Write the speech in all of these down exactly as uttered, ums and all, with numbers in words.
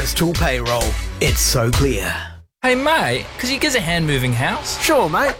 Emirates Tool Payroll. It's so clear. Hey mate, could you give us a hand moving house? Sure, mate.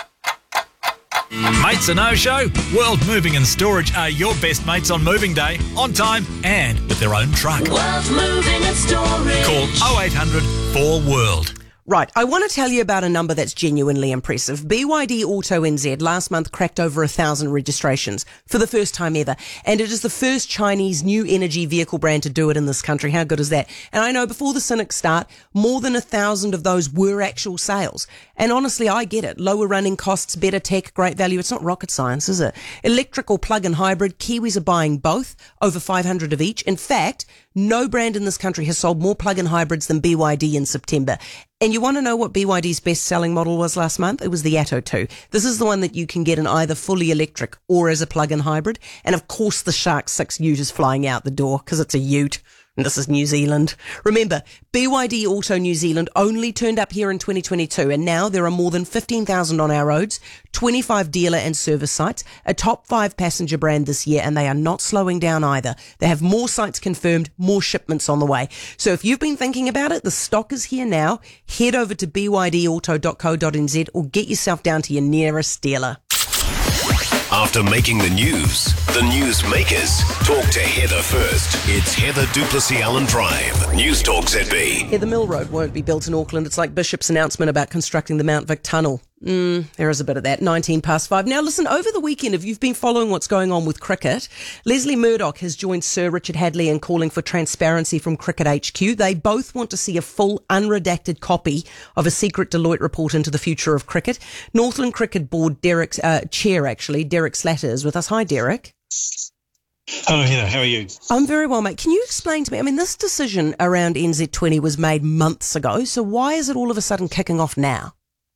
Mates a no-show? World Moving and Storage are your best mates on moving day, on time and with their own truck. World Moving and Storage. Call oh eight hundred four world. Right, I want to tell you about a number that's genuinely impressive. B Y D Auto N Z last month cracked over a thousand registrations for the first time ever. And it is the first Chinese new energy vehicle brand to do it in this country. How good is that? And I know before the cynics start, more than a thousand of those were actual sales. And honestly, I get it. Lower running costs, better tech, great value. It's not rocket science, is it? Electric or plug-in hybrid, Kiwis are buying both, over five hundred of each. In fact, no brand in this country has sold more plug-in hybrids than B Y D in September. And you want to know what B Y D's best-selling model was last month? It was the Atto two. This is the one that you can get in either fully electric or as a plug-in hybrid. And of course the Shark six Ute is flying out the door because it's a Ute. And this is New Zealand. Remember, B Y D Auto New Zealand only turned up here in twenty twenty-two, and now there are more than fifteen thousand on our roads, twenty-five dealer and service sites, a top five passenger brand this year, and they are not slowing down either. They have more sites confirmed, more shipments on the way. So if you've been thinking about it, the stock is here now. Head over to b y d auto dot co dot n z or get yourself down to your nearest dealer. After making the news, the news makers talk to Heather first. It's Heather Duplessis Allen Drive. News Talk Z B. Yeah, the Mill Road won't be built in Auckland. It's like Bishop's announcement about constructing the Mount Vic Tunnel. Mm, there is a bit of that. nineteen past five. Now listen, over the weekend, if you've been following what's going on with cricket, Leslie Murdoch has joined Sir Richard Hadley in calling for transparency from Cricket H Q. They both want to see a full unredacted copy of a secret Deloitte report into the future of cricket. Northland Cricket Board Derek's uh, chair, actually, Derek Slatter, is with us. Hi, Derek. Hello, Heather. How are you? I'm very well, mate. Can you explain to me, I mean, this decision around N Z twenty was made months ago, so why is it all of a sudden kicking off now?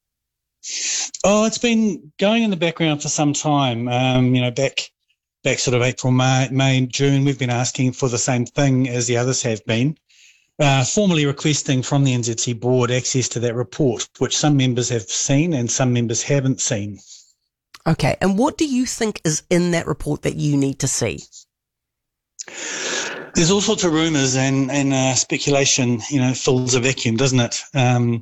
Oh, it's been going in the background for some time. Um, you know, back back sort of April, May, May, June, we've been asking for the same thing as the others have been, uh, formally requesting from the N Z T board access to that report, which some members have seen and some members haven't seen. Okay, and what do you think is in that report that you need to see? There's all sorts of rumours and, and uh, speculation, you know, fills a vacuum, doesn't it? Um,